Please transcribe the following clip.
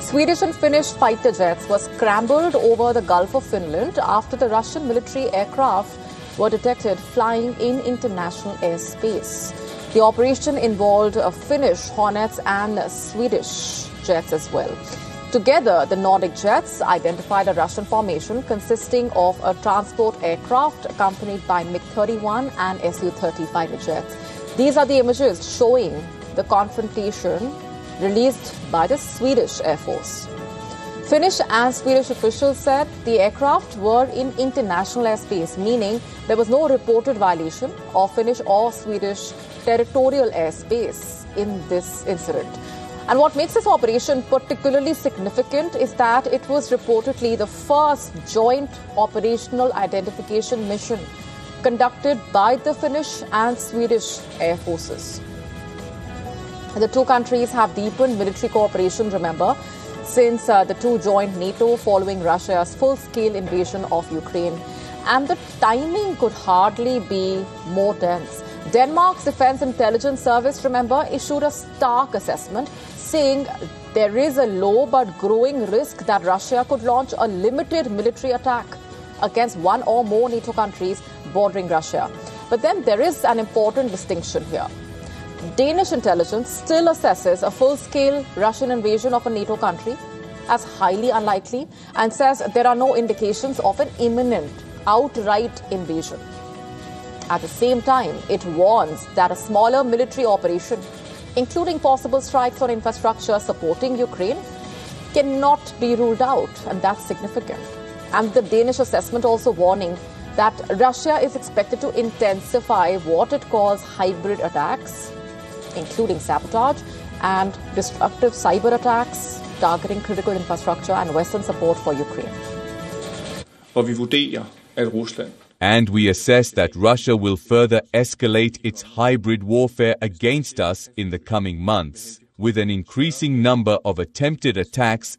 Swedish and Finnish fighter jets were scrambled over the Gulf of Finland after the Russian military aircraft were detected flying in international airspace. The operation involved Finnish Hornets and Swedish jets as well. Together, the Nordic jets identified a Russian formation consisting of a transport aircraft accompanied by MiG-31 and Su-30 fighter jets. These are the images showing the confrontation released by the Swedish Air Force. Finnish and Swedish officials said the aircraft were in international airspace, meaning there was no reported violation of Finnish or Swedish territorial airspace in this incident. And what makes this operation particularly significant is that it was reportedly the first joint operational identification mission conducted by the Finnish and Swedish Air Forces. The two countries have deepened military cooperation, remember, since the two joined NATO following Russia's full-scale invasion of Ukraine. And the timing could hardly be more tense. Denmark's Defense Intelligence Service, remember, issued a stark assessment saying there is a low but growing risk that Russia could launch a limited military attack against one or more NATO countries bordering Russia. But then there is an important distinction here. Danish intelligence still assesses a full-scale Russian invasion of a NATO country as highly unlikely and says there are no indications of an imminent, outright invasion. At the same time, it warns that a smaller military operation, including possible strikes on infrastructure supporting Ukraine, cannot be ruled out, and that's significant. And the Danish assessment also warning that Russia is expected to intensify what it calls hybrid attacks, including sabotage and destructive cyber attacks targeting critical infrastructure and Western support for Ukraine. And we assess that Russia will further escalate its hybrid warfare against us in the coming months, with an increasing number of attempted attacks